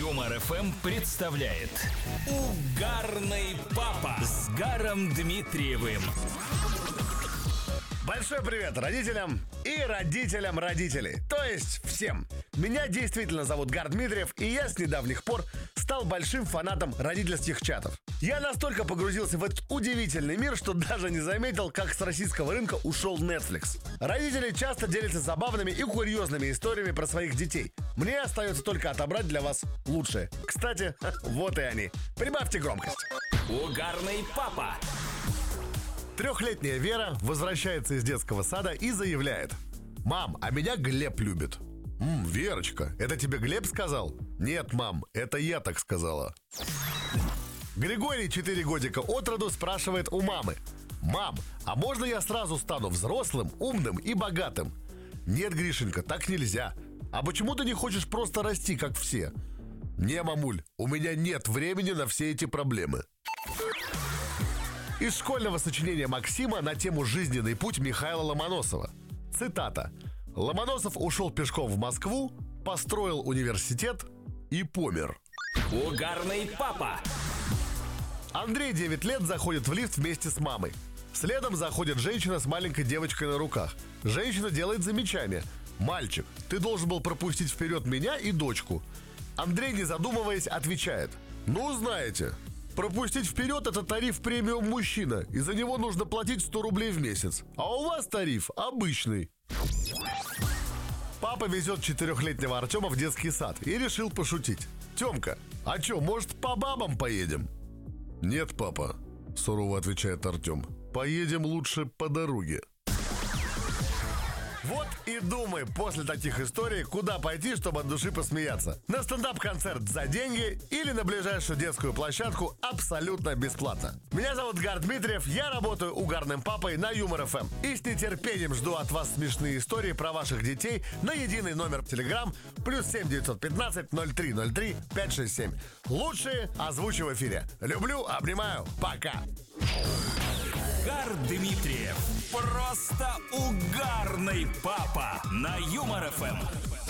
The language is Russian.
Юмор ФМ представляет Угарный папа с Гаром Дмитриевым. Большой привет родителям и родителям родителей, то есть всем. Меня действительно зовут Гар Дмитриев, и я с недавних пор стал большим фанатом родительских чатов. Я настолько погрузился в этот удивительный мир, что даже не заметил, как с российского рынка ушел Netflix. Родители часто делятся забавными и курьезными историями про своих детей. Мне остается только отобрать для вас лучшее. Кстати, вот и они. Прибавьте громкость. Угарный папа. Трехлетняя Вера возвращается из детского сада и заявляет: «Мам, а меня Глеб любит». Верочка, это тебе Глеб сказал? Нет, мам, это я так сказала. Григорий, 4 годика от роду, спрашивает у мамы: «Мам, а можно я сразу стану взрослым, умным и богатым?» «Нет, Гришенька, так нельзя. А почему ты не хочешь просто расти, как все?» «Не, мамуль, у меня нет времени на все эти проблемы». Из школьного сочинения Максима на тему «Жизненный путь» Михаила Ломоносова. Цитата: «Ломоносов ушел пешком в Москву, построил университет и помер». Угарный папа. Андрей, 9 лет, заходит в лифт вместе с мамой. Следом заходит женщина с маленькой девочкой на руках. Женщина делает замечание: «Мальчик, ты должен был пропустить вперед меня и дочку». Андрей, не задумываясь, отвечает: «Ну, знаете, пропустить вперед — это тариф премиум мужчина, и за него нужно платить 100 рублей в месяц. А у вас тариф обычный». Папа везет 4-летнего Артема в детский сад и решил пошутить: «Темка, а чё, может, по бабам поедем?» «Нет, папа», — сурово отвечает Артем, «поедем лучше по дороге». Вот и думай после таких историй, куда пойти, чтобы от души посмеяться. На стендап-концерт за деньги или на ближайшую детскую площадку абсолютно бесплатно. Меня зовут Гар Дмитриев, я работаю угарным папой на Юмор ФМ. И с нетерпением жду от вас смешные истории про ваших детей на единый номер Telegram +7 915 0303 567. Лучшие озвучу в эфире. Люблю, обнимаю, пока. Гар Дмитриев. Просто угарный папа на Юмор ФМ.